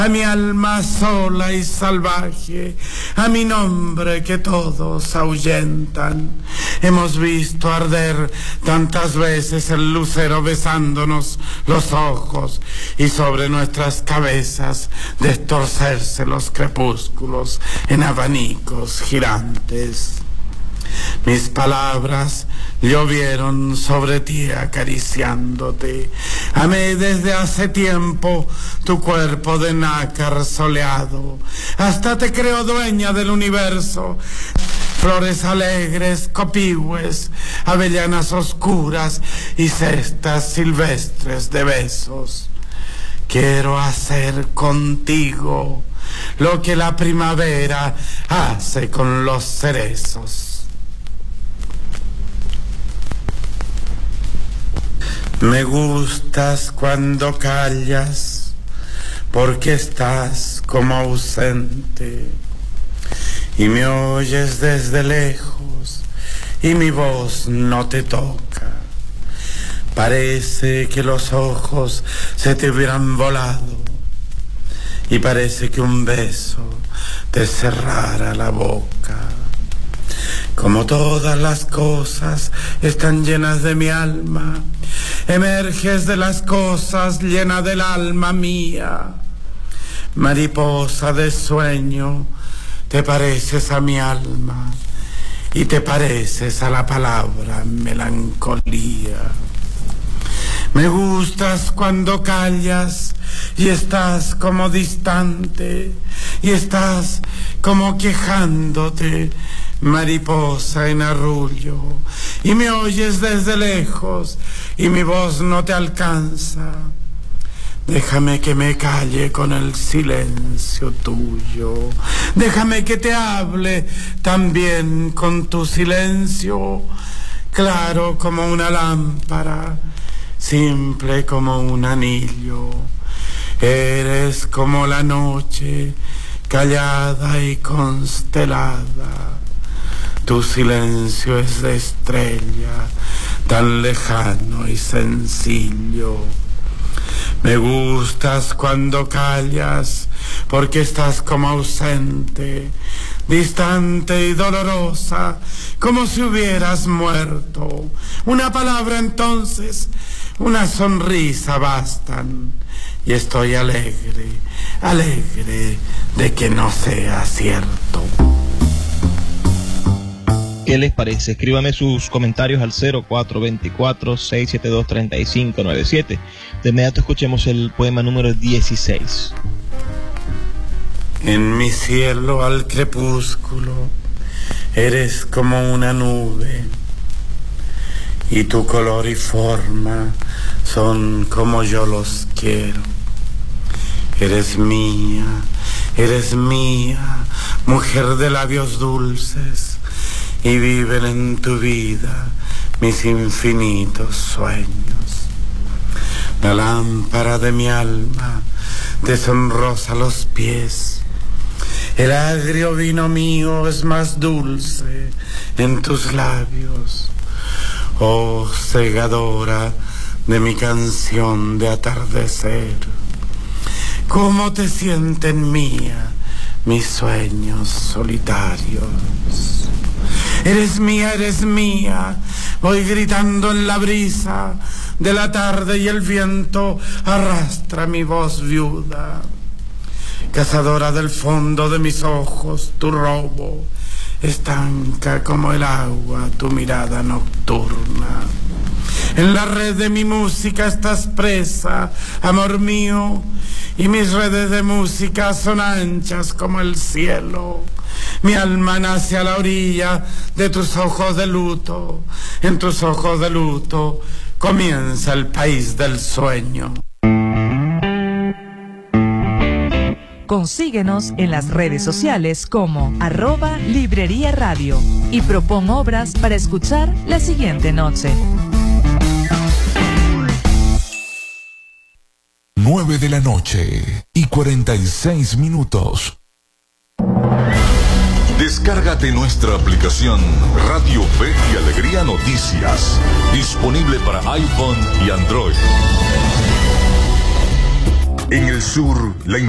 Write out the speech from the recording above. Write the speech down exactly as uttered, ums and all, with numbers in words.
a mi alma sola y salvaje, a mi nombre que todos ahuyentan. Hemos visto arder tantas veces el lucero besándonos los ojos y sobre nuestras cabezas destorcerse los crepúsculos en abanicos girantes. Mis palabras llovieron sobre ti acariciándote. Amé desde hace tiempo tu cuerpo de nácar soleado. Hasta te creo dueña del universo. Flores alegres, copihue, avellanas oscuras y cestas silvestres de besos. Quiero hacer contigo lo que la primavera hace con los cerezos. Me gustas cuando callas, porque estás como ausente, y me oyes desde lejos, y mi voz no te toca. Parece que los ojos se te hubieran volado, y parece que un beso te cerrara la boca. Como todas las cosas están llenas de mi alma, emerges de las cosas llena del alma mía. Mariposa de sueño, te pareces a mi alma y te pareces a la palabra melancolía. Me gustas cuando callas y estás como distante y estás como quejándote, mariposa en arrullo, y me oyes desde lejos y mi voz no te alcanza. Déjame que me calle con el silencio tuyo, déjame que te hable también con tu silencio, claro como una lámpara, simple como un anillo. Eres como la noche, callada y constelada. Tu silencio es de estrella, tan lejano y sencillo. Me gustas cuando callas, porque estás como ausente, distante y dolorosa, como si hubieras muerto. Una palabra entonces, una sonrisa bastan, y estoy alegre, alegre de que no sea cierto. ¿Qué les parece? Escríbame sus comentarios al cero cuatro dos cuatro, seis siete dos, tres cinco nueve siete. De inmediato escuchemos el poema número dieciséis. En mi cielo al crepúsculo eres como una nube, y tu color y forma son como yo los quiero. Eres mía, eres mía, mujer de labios dulces, y viven en tu vida mis infinitos sueños. La lámpara de mi alma te sonrosa los pies, el agrio vino mío es más dulce en tus labios. Oh, segadora de mi canción de atardecer, cómo te sienten mía mis sueños solitarios. Eres mía, eres mía, voy gritando en la brisa de la tarde y el viento arrastra mi voz viuda. Cazadora del fondo de mis ojos, tu robo, estanca como el agua tu mirada nocturna. En la red de mi música estás presa, amor mío, y mis redes de música son anchas como el cielo. Mi alma nace a la orilla de tus ojos de luto. En tus ojos de luto comienza el país del sueño. Consíguenos en las redes sociales como arroba Librería Radio y propon obras para escuchar la siguiente noche. nueve de la noche y cuarenta y seis minutos. Descárgate nuestra aplicación Radio Fe y Alegría Noticias, disponible para iPhone y Android. En el sur, la